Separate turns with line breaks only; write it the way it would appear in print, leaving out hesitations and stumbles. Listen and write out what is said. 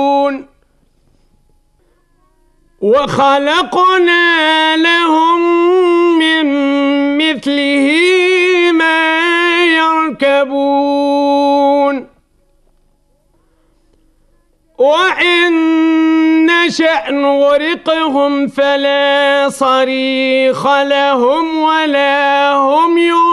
وخلقنا لهم من مثله ما يركبون وإن نشأ نغرقهم فلا صريخ لهم ولا هم ينقذون.